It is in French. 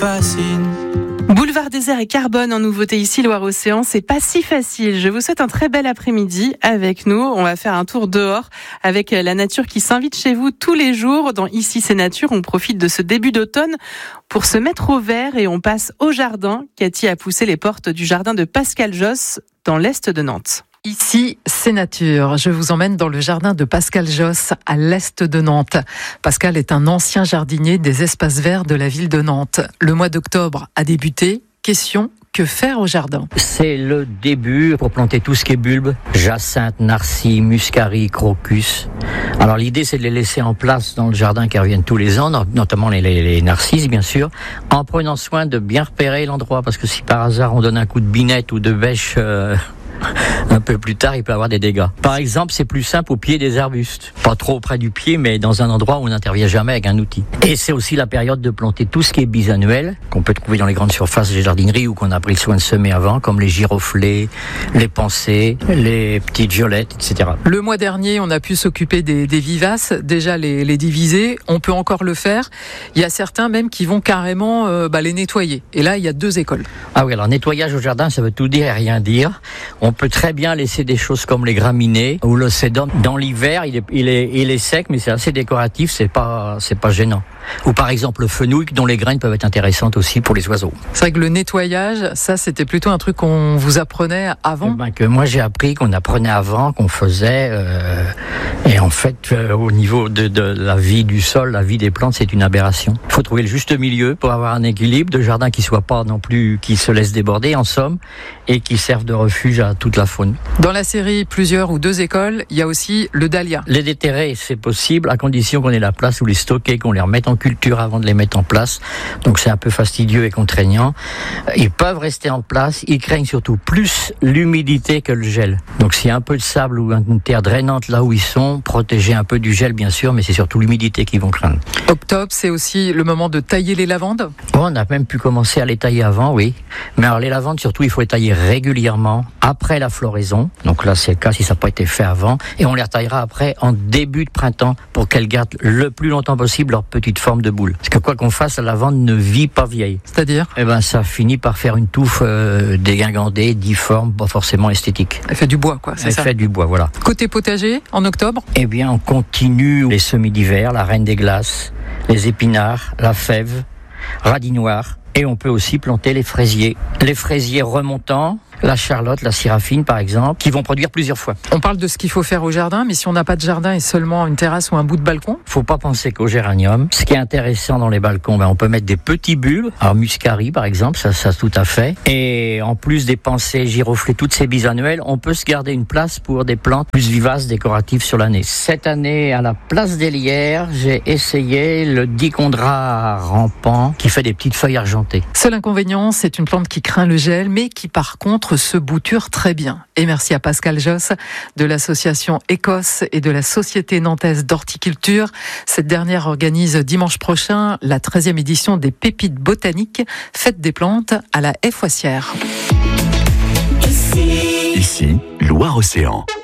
fascine. Boulevard Désert et Carbone en nouveauté ici, Loire-Océan, c'est pas si facile. Je vous souhaite un très bel après-midi avec nous. On va faire un tour dehors avec la nature qui s'invite chez vous tous les jours. Dans Ici c'est Nature, on profite de ce début d'automne pour se mettre au vert et on passe au jardin. Cathy a poussé les portes du jardin de Pascal Josse dans l'est de Nantes. Ici, c'est Nature. Je vous emmène dans le jardin de Pascal Josse, à l'est de Nantes. Pascal est un ancien jardinier des espaces verts de la ville de Nantes. Le mois d'octobre a débuté. Question, que faire au jardin ? C'est le début pour planter tout ce qui est bulbe, jacinthe, narcis, muscari, crocus. Alors l'idée, c'est de les laisser en place dans le jardin qui reviennent tous les ans, notamment les narcisses bien sûr, en prenant soin de bien repérer l'endroit, parce que si par hasard on donne un coup de binette ou de bêche un peu plus tard, il peut avoir des dégâts. Par exemple, c'est plus simple au pied des arbustes. Pas trop près du pied, mais dans un endroit où on n'intervient jamais avec un outil. Et c'est aussi la période de planter tout ce qui est bisannuel, qu'on peut trouver dans les grandes surfaces des jardineries ou qu'on a pris le soin de semer avant, comme les giroflées, les pensées, les petites violettes, etc. Le mois dernier, on a pu s'occuper des vivaces, déjà les diviser. On peut encore le faire. Il y a certains même qui vont carrément les nettoyer. Et là, il y a 2 écoles. Ah oui, alors nettoyage au jardin, ça veut tout dire et rien dire. On peut très bien laisser des choses comme les graminées ou le sédum. Dans l'hiver, il est sec, mais c'est assez décoratif, c'est pas gênant. Ou par exemple le fenouil, dont les graines peuvent être intéressantes aussi pour les oiseaux. C'est vrai que le nettoyage, ça c'était plutôt un truc qu'on vous apprenait avant. Que moi j'ai appris qu'on apprenait avant, qu'on faisait. Et en fait, au niveau de la vie du sol, la vie des plantes, c'est une aberration. Il faut trouver le juste milieu pour avoir un équilibre de jardin qui soit pas non plus, qui se laisse déborder en somme, et qui serve de refuge à toute la faune. Dans la série Plusieurs ou 2 écoles, il y a aussi le dahlia. Les déterrer, c'est possible, à condition qu'on ait la place où les stocker, qu'on les remette en culture avant de les mettre en place. Donc c'est un peu fastidieux et contraignant. Ils peuvent rester en place, ils craignent surtout plus l'humidité que le gel. Donc s'il y a un peu de sable ou une terre drainante là où ils sont, protéger un peu du gel bien sûr, mais c'est surtout l'humidité qu'ils vont craindre. Octobre, c'est aussi le moment de tailler les lavandes. On a même pu commencer à les tailler avant, oui. Mais alors les lavandes surtout, il faut les tailler régulièrement après la floraison. Donc là c'est le cas si ça n'a pas été fait avant. Et on les retaillera après en début de printemps pour qu'elles gardent le plus longtemps possible leur petite forme de boule. Parce que quoi qu'on fasse, la lavande ne vit pas vieille. C'est-à-dire ? Ça finit par faire une touffe dégingandée, difforme, pas forcément esthétique. Elle fait du bois, quoi, c'est ça ? Elle fait du bois, voilà. Côté potager, en octobre ? On continue les semis d'hiver, la reine des glaces, les épinards, la fève, radis noir. Et on peut aussi planter les fraisiers. Les fraisiers remontants, la charlotte, la syrafine par exemple, qui vont produire plusieurs fois. On parle de ce qu'il faut faire au jardin, mais si on n'a pas de jardin et seulement une terrasse ou un bout de balcon ? Faut pas penser qu'au géranium. Ce qui est intéressant dans les balcons, on peut mettre des petits bulbes. Alors muscari par exemple, ça tout à fait. Et en plus des pensées, giroflées, toutes ces bisannuelles, on peut se garder une place pour des plantes plus vivaces, décoratives sur l'année. Cette année, à la place des lierres, j'ai essayé le dichondra rampant qui fait des petites feuilles argentées. Seul inconvénient, c'est une plante qui craint le gel, mais qui par contre se bouture très bien. Et merci à Pascal Josse de l'association Écosse et de la Société nantaise d'horticulture. Cette dernière organise dimanche prochain la 13e édition des Pépites botaniques, fête des plantes à la Haie-Foissière. Ici, Loire-Océan.